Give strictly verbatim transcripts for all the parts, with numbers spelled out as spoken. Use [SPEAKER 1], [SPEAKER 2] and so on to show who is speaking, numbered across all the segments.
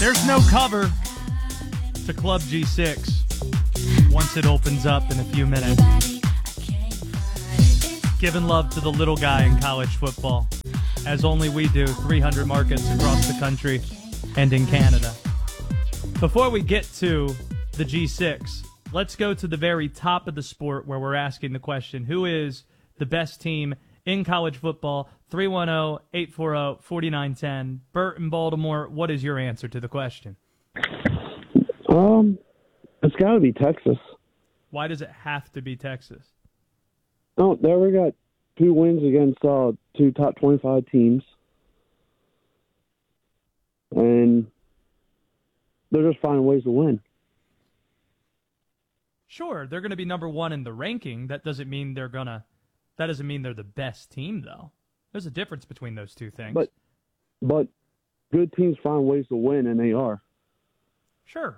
[SPEAKER 1] There's no cover to Club G six once it opens up in a few minutes. Giving love to the little guy in college football, as only we do, three hundred markets across the country and in Canada. Before we get to the G six, let's go to the very top of the sport where we're asking the question, who is the best team in college football? three one zero, eight four zero, four nine one zero. Bert in Baltimore, what is your answer to the question?
[SPEAKER 2] Um, it's got to be Texas.
[SPEAKER 1] Why does it have to be Texas?
[SPEAKER 2] Oh, they already got two wins against uh, two top twenty-five teams. And they're just finding ways to win.
[SPEAKER 1] Sure, they're going to be number one in the ranking. That doesn't mean they're going to That doesn't mean they're the best team, though. There's a difference between those two things.
[SPEAKER 2] But, but good teams find ways to win, and they are.
[SPEAKER 1] Sure.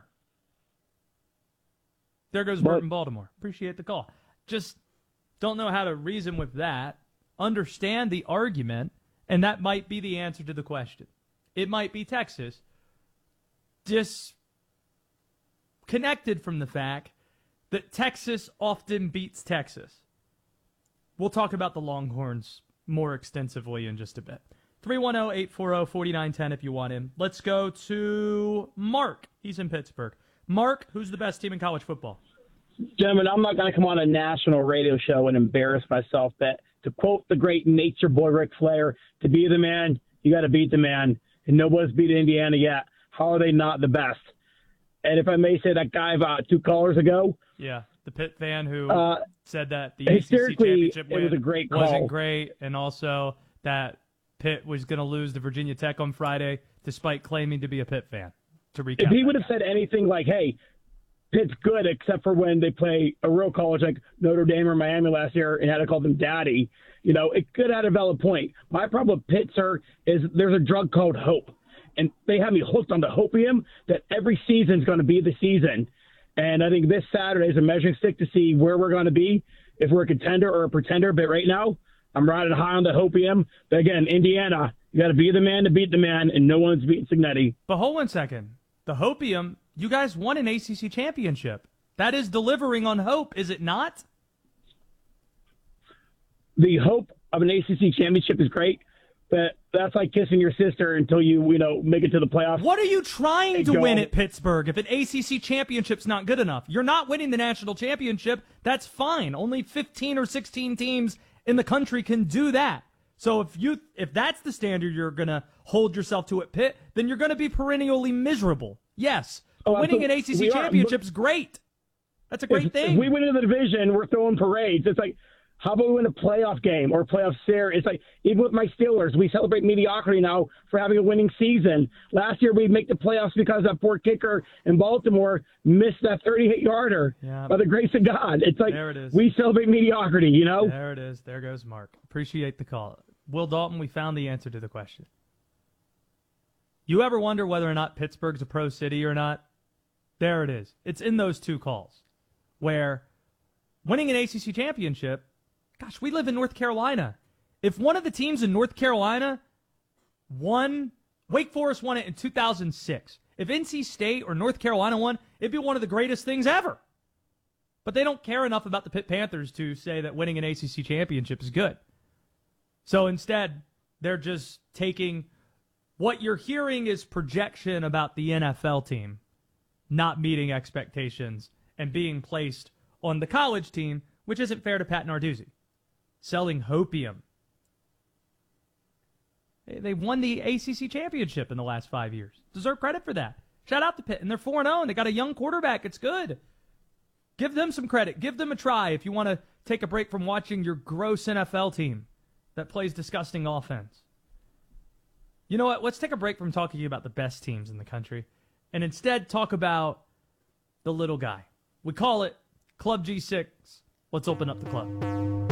[SPEAKER 1] There goes
[SPEAKER 2] But,
[SPEAKER 1] Bert in Baltimore. Appreciate the call. Just don't know how to reason with that. Understand the argument, and that might be the answer to the question. It might be Texas. Disconnected from the fact that Texas often beats Texas. We'll talk about the Longhorns more extensively in just a bit. three one zero, eight four zero, four nine one zero if you want him. Let's go to Mark. He's in Pittsburgh. Mark, who's the best team in college football?
[SPEAKER 3] Gentlemen, I'm not going to come on a national radio show and embarrass myself, but to quote the great nature boy Ric Flair, to be the man, you got to beat the man. And nobody's beat Indiana yet. How are they not the best? And if I may say, that guy about two callers ago,
[SPEAKER 1] yeah, the Pitt fan who
[SPEAKER 3] uh,
[SPEAKER 1] said that the A C C championship win
[SPEAKER 3] it was a great call.
[SPEAKER 1] wasn't great, and also that Pitt was going to lose to Virginia Tech on Friday, despite claiming to be a Pitt fan. To recap,
[SPEAKER 3] if he would have said anything like, hey, Pitt's good except for when they play a real college like Notre Dame or Miami last year and had to call them daddy, you know, it could have a valid point. My problem with Pitt, sir, is there's a drug called hope. And they have me hooked on the hopium that every season's going to be the season. And I think this Saturday is a measuring stick to see where we're going to be, if we're a contender or a pretender. But right now, I'm riding high on the hopium. But again, Indiana, you got to be the man to beat the man, and no one's beating Cignetti.
[SPEAKER 1] But hold one second. The hopium, you guys won an A C C championship. That is delivering on hope, is it not?
[SPEAKER 3] The hope of an A C C championship is great, but that's like kissing your sister until you, you know, make it to the playoffs.
[SPEAKER 1] What are you trying to
[SPEAKER 3] go.
[SPEAKER 1] win at Pittsburgh if an A C C championship's not good enough? You're not winning the national championship. That's fine. Only fifteen or sixteen teams in the country can do that. So if you if that's the standard you're going to hold yourself to at Pitt, then you're going to be perennially miserable. Yes. But
[SPEAKER 3] oh,
[SPEAKER 1] winning an A C C championship is great. That's a great
[SPEAKER 3] if,
[SPEAKER 1] thing.
[SPEAKER 3] If we win in the division, we're throwing parades. It's like, how about we win a playoff game or a playoff series? It's like, even with my Steelers, we celebrate mediocrity now for having a winning season. Last year, we'd make the playoffs because that poor kicker in Baltimore missed that thirty-eight yarder
[SPEAKER 1] yeah.
[SPEAKER 3] by the grace of God. It's like,
[SPEAKER 1] there it is.
[SPEAKER 3] We celebrate mediocrity, you know?
[SPEAKER 1] There it is. There goes Mark. Appreciate the call. Will Dalton, we found the answer to the question. You ever wonder whether or not Pittsburgh's a pro city or not? There it is. It's in those two calls where winning an A C C championship, gosh, we live in North Carolina. If one of the teams in North Carolina won, Wake Forest won it in two thousand six. If N C State or North Carolina won, it'd be one of the greatest things ever. But they don't care enough about the Pitt Panthers to say that winning an A C C championship is good. So instead, they're just taking what you're hearing is projection about the N F L team not meeting expectations and being placed on the college team, which isn't fair to Pat Narduzzi. Selling hopium. They won the A C C championship in the last five years. Deserve credit for that. Shout out to Pitt. And they're four and oh, and they got a young quarterback. It's good. Give them some credit. Give them a try if you want to take a break from watching your gross N F L team that plays disgusting offense. You know what? Let's take a break from talking about the best teams in the country and instead talk about the little guy. We call it Club G six. Let's open up the club.